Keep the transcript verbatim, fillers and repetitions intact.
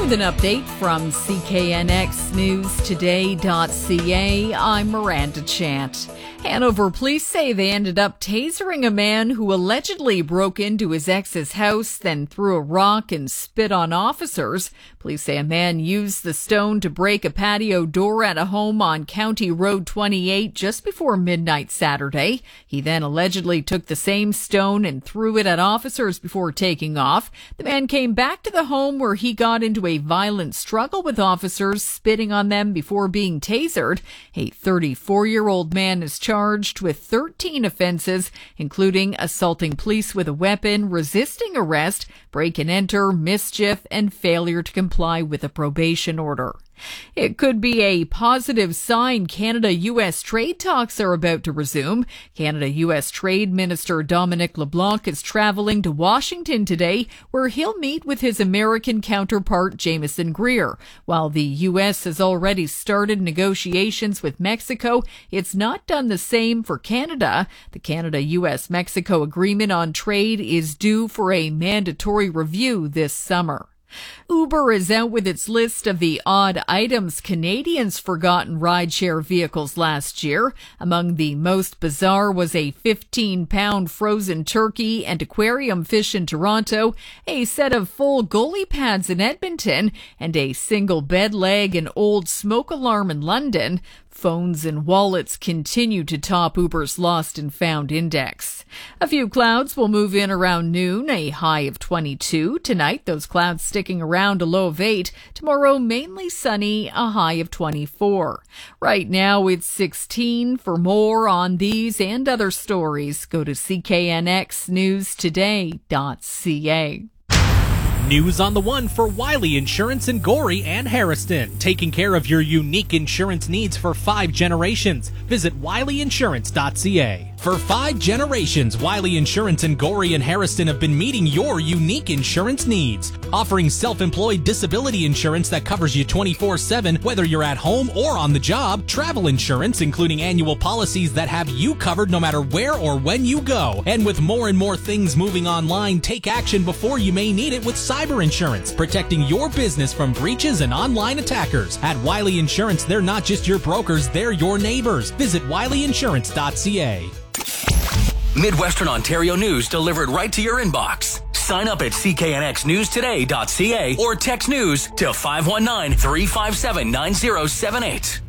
With an update from C K N X News Today dot C A, I'm Miranda Chant. Hanover police say they ended up tasering a man who allegedly broke into his ex's house, then threw a rock and spit on officers. Police say a man used the stone to break a patio door at a home on County Road twenty-eight just before midnight Saturday. He then allegedly took the same stone and threw it at officers before taking off. The man came back to the home where he got into a violent struggle with officers, spitting on them before being tasered. A thirty-four-year-old man is charged with thirteen offenses, including assaulting police with a weapon, resisting arrest, break and enter, mischief, and failure to comply with a probation order. It could be a positive sign Canada U S trade talks are about to resume. Canada U S Trade Minister Dominic LeBlanc is traveling to Washington today, where he'll meet with his American counterpart Jameson Greer. While the U S has already started negotiations with Mexico, it's not done the same for Canada. The Canada-U S-Mexico Agreement on Trade is due for a mandatory review this summer. Uber is out with its list of the odd items Canadians forgot in rideshare vehicles last year. Among the most bizarre was a fifteen-pound frozen turkey and aquarium fish in Toronto, a set of full goalie pads in Edmonton, and a single bed leg and old smoke alarm in London. Phones and wallets continue to top Uber's Lost and Found index. A few clouds will move in around noon, a high of twenty-two. Tonight, those clouds sticking around, a low of eight. Tomorrow, mainly sunny, a high of twenty-four. Right now, it's sixteen. For more on these and other stories, go to C K N X News Today dot C A. News on the one for Wiley Insurance in Gorey and Harriston, taking care of your unique insurance needs for five generations. Visit Wiley Insurance dot C A. For five generations, Wiley Insurance in Gorey and Harriston have been meeting your unique insurance needs, offering self-employed disability insurance that covers you twenty-four seven, whether you're at home or on the job, travel insurance, including annual policies that have you covered no matter where or when you go. And with more and more things moving online, take action before you may need it with cyber insurance, protecting your business from breaches and online attackers. At Wiley Insurance, they're not just your brokers, they're your neighbors. Visit Wiley Insurance dot C A. Midwestern Ontario news delivered right to your inbox. Sign up at C K N X News Today dot C A or text news to five one nine, three five seven, nine zero seven eight.